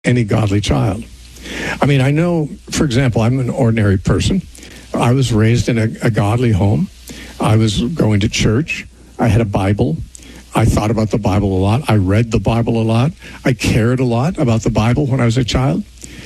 any godly child. I mean, I know, for example, I'm an ordinary person. I was raised in a godly home. I was going to church. I had a Bible. I thought about the Bible a lot. I read the Bible a lot. I cared a lot about the Bible when I was a child.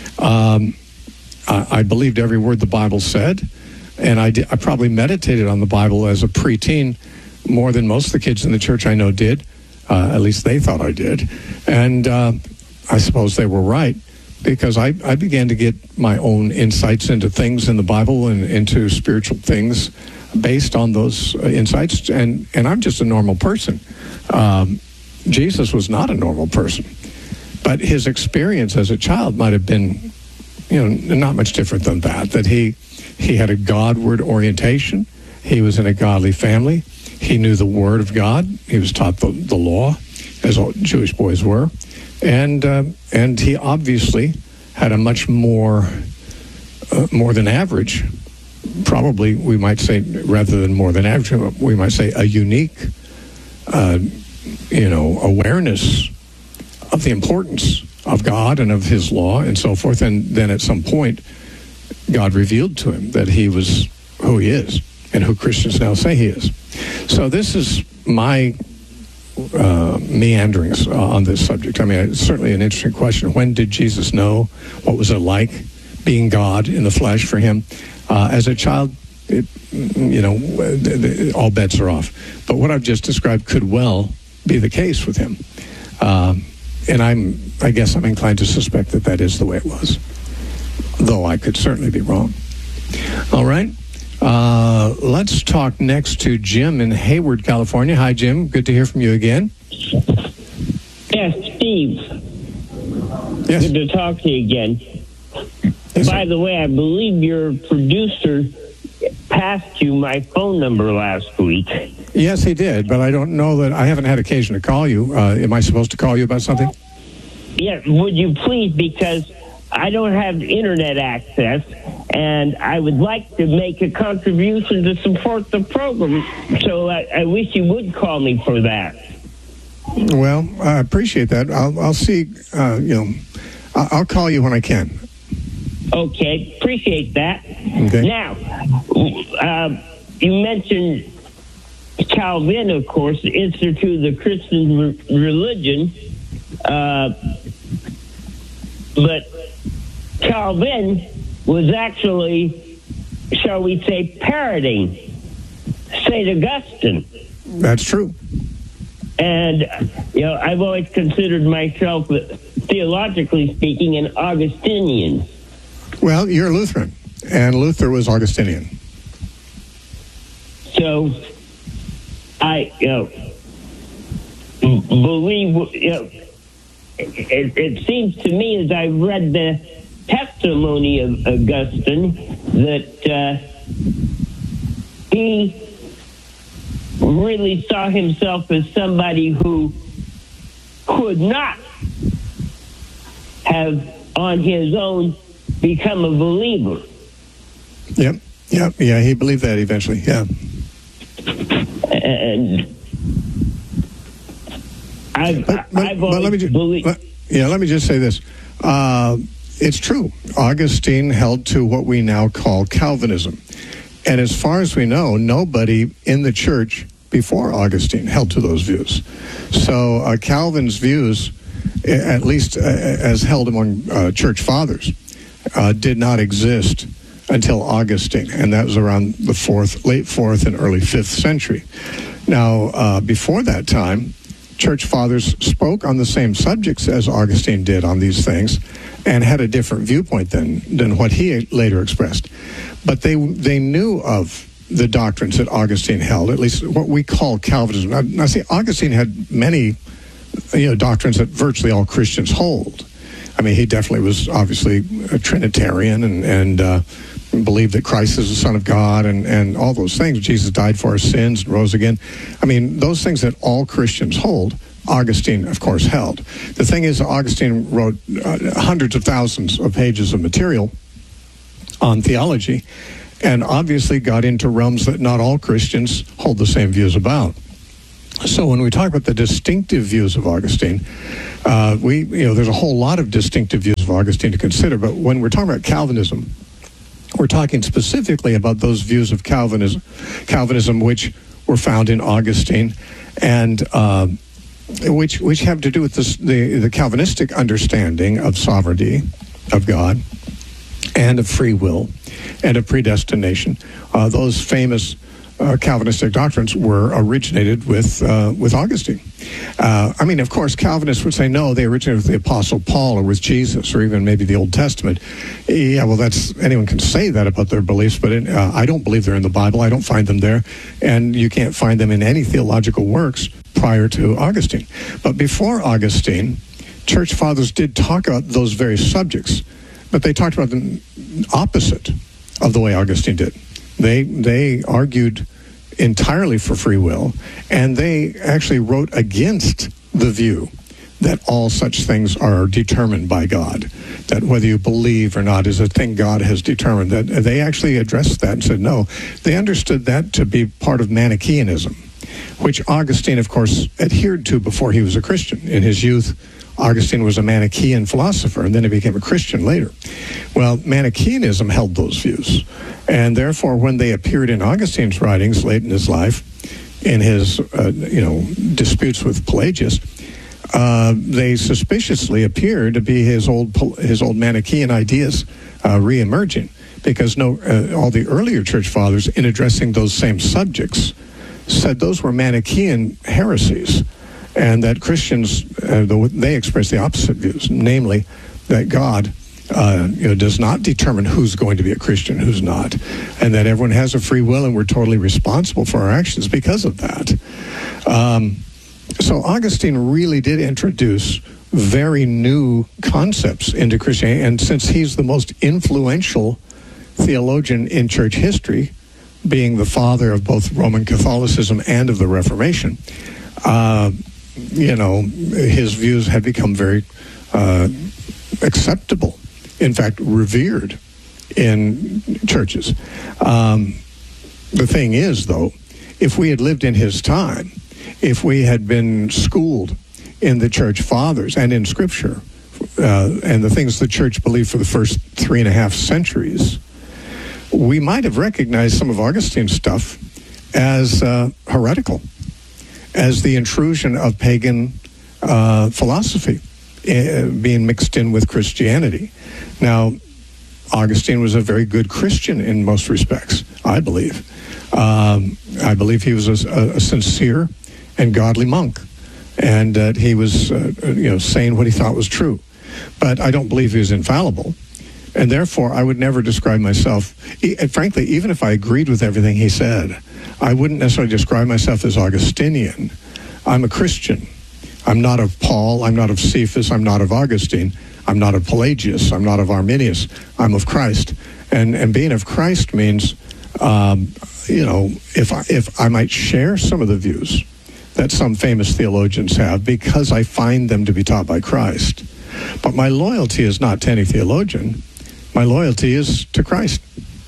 I believed every word the Bible said, and I probably meditated on the Bible as a preteen more than most of the kids in the church I know did. At least they thought I did. And I suppose they were right, because I began to get my own insights into things in the Bible and into spiritual things based on those insights. And I'm just a normal person. Jesus was not a normal person. But his experience as a child might have been, not much different than that he had a Godward orientation. He was in a godly family. He knew the Word of God. He was taught the law, as all Jewish boys were. And he obviously had a much more than average, probably we might say, rather than more than average, we might say a unique, awareness of the importance of God and of his law and so forth. And then at some point, God revealed to him that he was who he is and who Christians now say he is. So this is my meanderings on this subject. I mean, it's certainly an interesting question. When did Jesus know? What was it like being God in the flesh for him? As a child, all bets are off. But what I've just described could well be the case with him. And I guess I'm inclined to suspect that is the way it was, though I could certainly be wrong. All right. Let's talk next to Jim in Hayward, California. Hi, Jim. Good to hear from you again. Yes, Steve. Yes. Good to talk to you again. Yes, By the way, I believe your producer passed you my phone number last week. Yes, he did, but I don't know that I haven't had occasion to call you. Am I supposed to call you about something? Yeah, would you please, because I don't have internet access, and I would like to make a contribution to support the program, so I wish you would call me for that. Well, I appreciate that. I'll see, I'll call you when I can. Okay, appreciate that. Okay. Now, you mentioned Calvin, of course, the Institute of the Christian Religion, but Calvin was actually, shall we say, parroting St. Augustine. That's true. And, I've always considered myself, theologically speaking, an Augustinian. Well, you're a Lutheran, and Luther was Augustinian. So, I, believe, it seems to me as I read the testimony of Augustine that he really saw himself as somebody who could not have on his own become a believer. Yep. He believed that eventually. Yeah. And let me just say this. It's true. Augustine held to what we now call Calvinism. And as far as we know, nobody in the church before Augustine held to those views. So Calvin's views, at least as held among church fathers, did not exist until Augustine, and that was around the late 4th and early 5th century. Now, before that time, church fathers spoke on the same subjects as Augustine did on these things, and had a different viewpoint than what he later expressed. But they knew of the doctrines that Augustine held, at least what we call Calvinism. Now see, Augustine had many doctrines that virtually all Christians hold. I mean, he definitely was obviously a Trinitarian and believed that Christ is the Son of God and all those things. Jesus died for our sins and rose again. I mean, those things that all Christians hold, Augustine, of course, held. The thing is, Augustine wrote hundreds of thousands of pages of material on theology, and obviously got into realms that not all Christians hold the same views about. So when we talk about the distinctive views of Augustine, there's a whole lot of distinctive views of Augustine to consider. But when we're talking about Calvinism, we're talking specifically about those views of Calvinism which were found in Augustine, and which have to do with the Calvinistic understanding of sovereignty of God, and of free will, and of predestination. Those famous Calvinistic doctrines were originated with Augustine. Of course, Calvinists would say, no, they originated with the Apostle Paul or with Jesus or even maybe the Old Testament. Yeah, well, anyone can say that about their beliefs, but I don't believe they're in the Bible. I don't find them there, and you can't find them in any theological works prior to Augustine. But before Augustine, church fathers did talk about those very subjects, but they talked about the opposite of the way Augustine did. They argued entirely for free will, and they actually wrote against the view that all such things are determined by God, that whether you believe or not is a thing God has determined. That they actually addressed that and said no. They understood that to be part of Manichaeanism, which Augustine, of course, adhered to before he was a Christian. In his youth, Augustine was a Manichaean philosopher, and then he became a Christian later. Well, Manichaeanism held those views, and therefore when they appeared in Augustine's writings late in his life, in his disputes with Pelagius, they suspiciously appeared to be his old Manichaean ideas re-emerging, because all the earlier church fathers, in addressing those same subjects, said those were Manichaean heresies, and that Christians, they express the opposite views, namely that God does not determine who's going to be a Christian, who's not, and that everyone has a free will and we're totally responsible for our actions because of that. So Augustine really did introduce very new concepts into Christianity, and since he's the most influential theologian in church history, being the father of both Roman Catholicism and of the Reformation, his views had become very acceptable, in fact, revered in churches. The thing is, though, if we had lived in his time, if we had been schooled in the church fathers and in Scripture, and the things the church believed for the first 3.5 centuries, we might have recognized some of Augustine's stuff as heretical, as the intrusion of pagan philosophy being mixed in with Christianity. Now, Augustine was a very good Christian in most respects, I believe. I believe he was a sincere and godly monk, and that he was saying what he thought was true. But I don't believe he was infallible, and therefore I would never describe myself, frankly, even if I agreed with everything he said, I wouldn't necessarily describe myself as Augustinian. I'm a Christian. I'm not of Paul, I'm not of Cephas, I'm not of Augustine, I'm not of Pelagius, I'm not of Arminius, I'm of Christ. And being of Christ means, if I might share some of the views that some famous theologians have, because I find them to be taught by Christ. But my loyalty is not to any theologian. My loyalty is to Christ.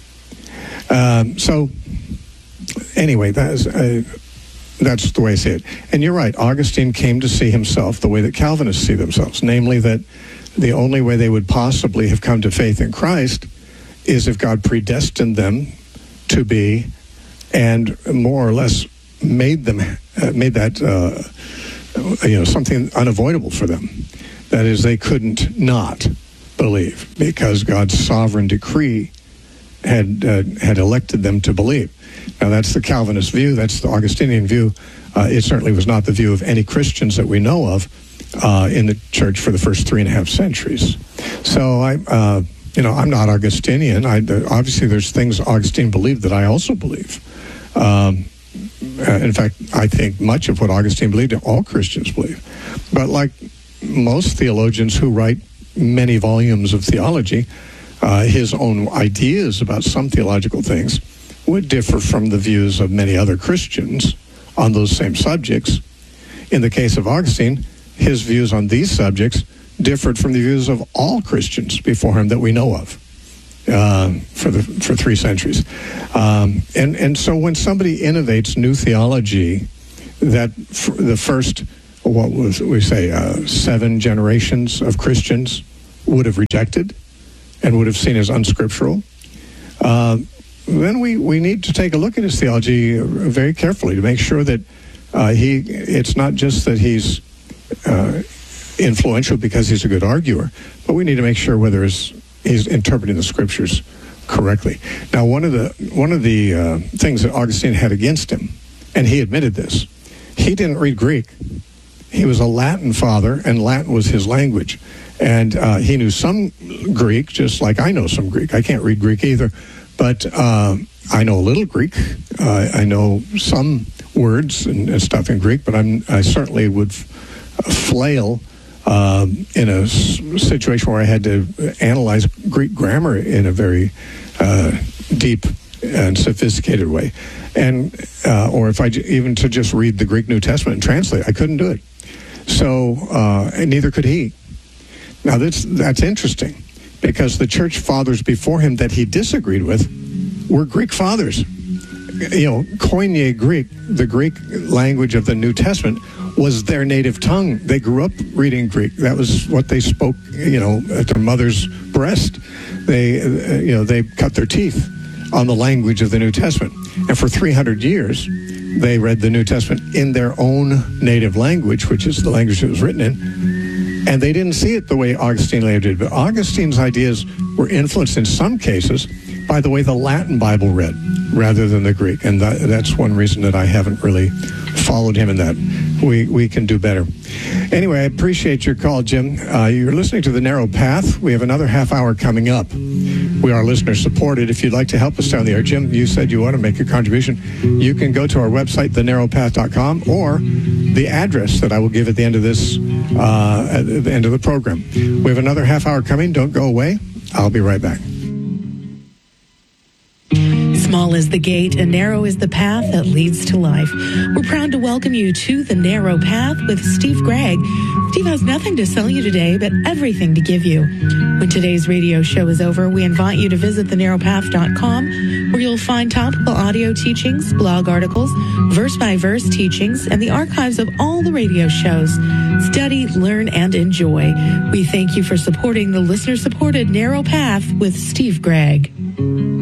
So, anyway, that's the way I see it. And you're right, Augustine came to see himself the way that Calvinists see themselves, namely that the only way they would possibly have come to faith in Christ is if God predestined them to be, and more or less made that something unavoidable for them. That is, they couldn't not believe because God's sovereign decree had elected them to believe. Now, that's the Calvinist view. That's the Augustinian view. It certainly was not the view of any Christians that we know of in the church for the first 3.5 centuries. So I'm not Augustinian. Obviously, there's things Augustine believed that I also believe. In fact, I think much of what Augustine believed, all Christians believe. But like most theologians who write many volumes of theology, his own ideas about some theological things would differ from the views of many other Christians on those same subjects. In the case of Augustine, his views on these subjects differed from the views of all Christians before him that we know of for 3 centuries. And so when somebody innovates new theology that the first, what was we say, 7 generations of Christians would have rejected and would have seen as unscriptural, then we need to take a look at his theology very carefully to make sure that it's not just that he's influential because he's a good arguer, but we need to make sure whether he's interpreting the scriptures correctly. Now, one of the things that Augustine had against him, and he admitted this, he didn't read Greek. He was a Latin father, and Latin was his language. And he knew some Greek, just like I know some Greek. I can't read Greek either, but I know a little Greek. I know some words and stuff in Greek, but I certainly would flail in a situation where I had to analyze Greek grammar in a very deep and sophisticated way, and or if even to just read the Greek New Testament and translate, I couldn't do it. So, and neither could he. Now that's interesting, because the church fathers before him that he disagreed with were Greek fathers. Koine Greek, the Greek language of the New Testament, was their native tongue. They grew up reading Greek. That was what they spoke, at their mother's breast. They cut their teeth on the language of the New Testament. And for 300 years, they read the New Testament in their own native language, which is the language it was written in. And they didn't see it the way Augustine later did. But Augustine's ideas were influenced in some cases by the way the Latin Bible read, rather than the Greek. And that's one reason that I haven't really followed him in that. We can do better. Anyway, I appreciate your call, Jim. You're listening to The Narrow Path. We have another half hour coming up. We are listener supported. If you'd like to help us down the air, Jim, you said you want to make a contribution. You can go to our website, thenarrowpath.com, or the address that I will give at the end of this, at the end of the program. We have another half hour coming. Don't go away. I'll be right back. Small is the gate and narrow is the path that leads to life. We're proud to welcome you to The Narrow Path with Steve Gregg. Steve has nothing to sell you today, but everything to give you. When today's radio show is over, we invite you to visit thenarrowpath.com, where you'll find topical audio teachings, blog articles, verse-by-verse teachings, and the archives of all the radio shows. Study, learn, and enjoy. We thank you for supporting the listener-supported Narrow Path with Steve Gregg.